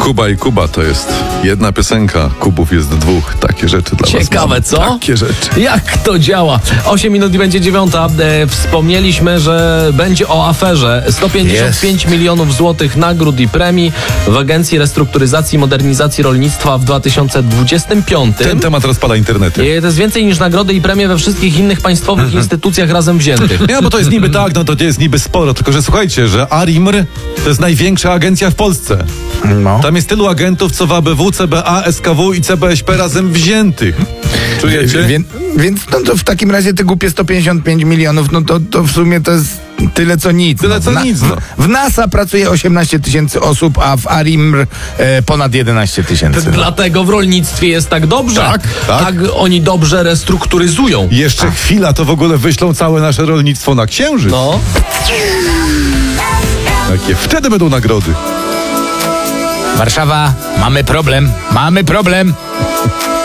Kuba i Kuba to jest jedna piosenka, Kubów jest dwóch. Takie rzeczy dla was. Ciekawe, co? Takie rzeczy. Jak to działa? 8 minut i będzie 9. Wspomnieliśmy, że będzie o aferze. 155 milionów złotych nagród i premii w Agencji Restrukturyzacji i Modernizacji Rolnictwa w 2025. Ten temat rozpala internety. To jest więcej niż nagrody i premie we wszystkich innych państwowych instytucjach razem wziętych. Nie, bo to jest niby tak, no to jest niby sporo, tylko że słuchajcie, że ARiMR to jest największa agencja w Polsce. No. Tam jest tylu agentów, co w ABW, CBA, SKW i CBŚP razem wziętych. Czujecie? Więc no to w takim razie te głupie 155 milionów, no to w sumie to jest tyle co nic. Tyle co nic, no. W NASA pracuje 18 tysięcy osób, a w ARiMR ponad 11 tysięcy. Dlatego w rolnictwie jest tak dobrze. Tak. Oni dobrze restrukturyzują. Jeszcze chwila, to w ogóle wyślą całe nasze rolnictwo na Księżyc. No. Jakie wtedy będą nagrody. Warszawa, mamy problem.